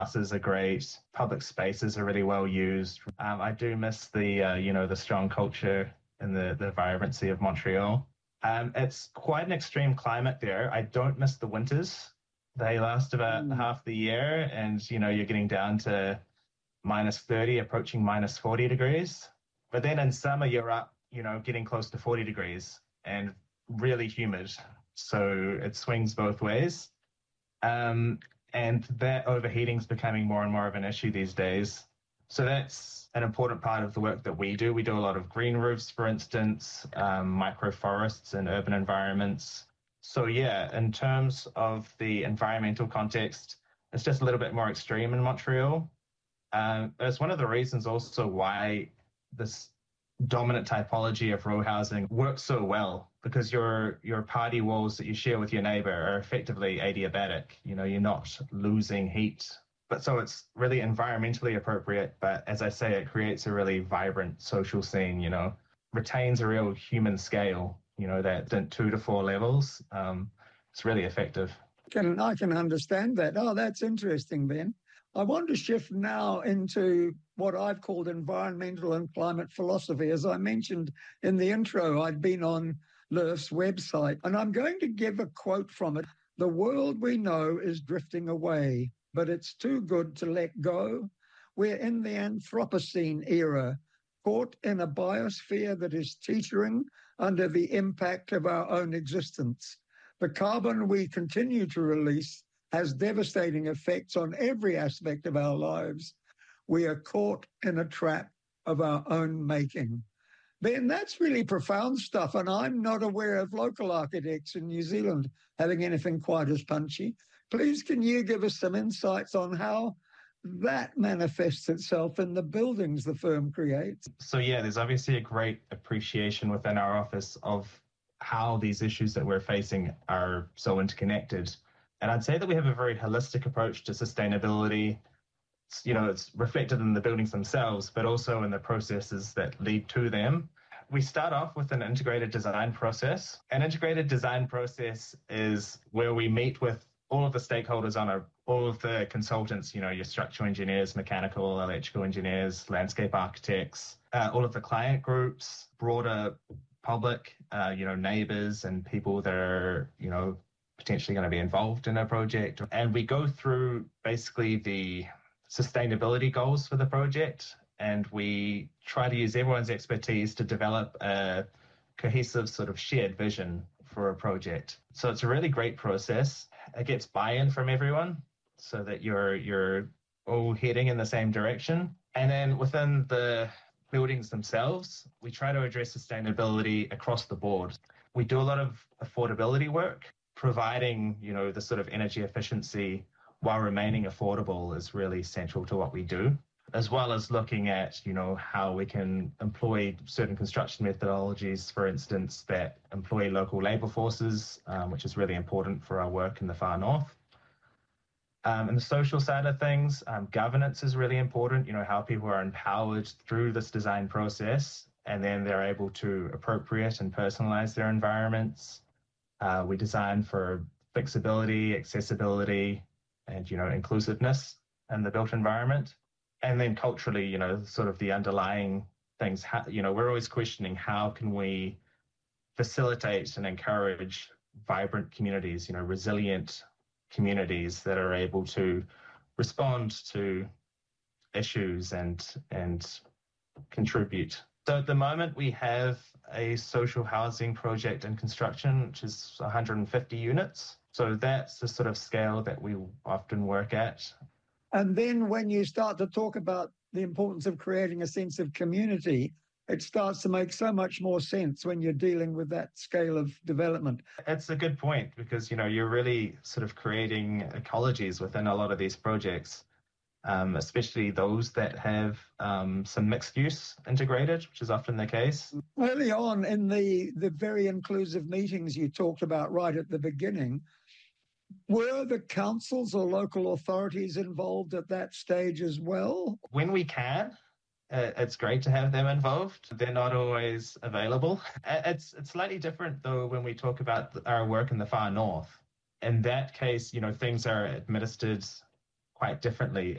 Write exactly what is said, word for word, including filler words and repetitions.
Buses are great. Public spaces are really well used. Um, I do miss the, uh, you know, the strong culture and the, the vibrancy of Montreal. Um, it's quite an extreme climate there. I don't miss the winters. They last about mm. half the year, and, you know, you're getting down to minus thirty, approaching minus forty degrees. But then in summer, you're up, you know, getting close to forty degrees and really humid. So it swings both ways. Um, and that overheating is becoming more and more of an issue these days. So that's an important part of the work that we do. We do a lot of green roofs, for instance, um, microforests in urban environments. So yeah, in terms of the environmental context, it's just a little bit more extreme in Montreal. Um, it's one of the reasons also why this dominant typology of row housing works so well, because your your party walls that you share with your neighbor are effectively adiabatic. You know, you're not losing heat. But so it's really environmentally appropriate, but as I say, it creates a really vibrant social scene, you know, retains a real human scale, you know, that in two to four levels. Um, it's really effective. Can, I can understand that. Oh, that's interesting, Ben. I want to shift now into what I've called environmental and climate philosophy. As I mentioned in the intro, I'd been on L I R F's website, and I'm going to give a quote from it. The world we know is drifting away, but it's too good to let go. We're in the Anthropocene era, caught in a biosphere that is teetering under the impact of our own existence. The carbon we continue to release has devastating effects on every aspect of our lives. We are caught in a trap of our own making. Ben, that's really profound stuff, and I'm not aware of local architects in New Zealand having anything quite as punchy. Please, can you give us some insights on how that manifests itself in the buildings the firm creates? So yeah, there's obviously a great appreciation within our office of how these issues that we're facing are so interconnected. And I'd say that we have a very holistic approach to sustainability. It's, you know, it's reflected in the buildings themselves, but also in the processes that lead to them. We start off with an integrated design process. An integrated design process is where we meet with all of the stakeholders on a, all of the consultants, you know, your structural engineers, mechanical, electrical engineers, landscape architects, uh, all of the client groups, broader public, uh, you know, neighbors and people that are, you know, potentially going to be involved in a project. And we go through basically the sustainability goals for the project, and we try to use everyone's expertise to develop a cohesive sort of shared vision for a project. So it's a really great process. It gets buy-in from everyone so that you're you're all heading in the same direction. And then within the buildings themselves, we try to address sustainability across the board. We do a lot of affordability work. Providing, you know, the sort of energy efficiency while remaining affordable is really central to what we do, as well as looking at, you know, how we can employ certain construction methodologies, for instance, that employ local labour forces, um, which is really important for our work in the far north. Um, and the social side of things, um, governance is really important, you know, how people are empowered through this design process, and then they're able to appropriate and personalise their environments. Uh, we design for flexibility, accessibility, and, you know, inclusiveness in the built environment. And then culturally, you know, sort of the underlying things, how, you know, we're always questioning how can we facilitate and encourage vibrant communities, you know, resilient communities that are able to respond to issues and and contribute. So at the moment we have a social housing project in construction, which is one hundred fifty units. So that's the sort of scale that we often work at. And then when you start to talk about the importance of creating a sense of community, it starts to make so much more sense when you're dealing with that scale of development. It's a good point, because, you know, you're really sort of creating ecologies within a lot of these projects. Um, especially those that have um, some mixed use integrated, which is often the case. Early on in the, the very inclusive meetings you talked about right at the beginning, were the councils or local authorities involved at that stage as well? When we can, uh, it's great to have them involved. They're not always available. It's, it's slightly different, though, when we talk about our work in the far north. In that case, you know, things are administered quite differently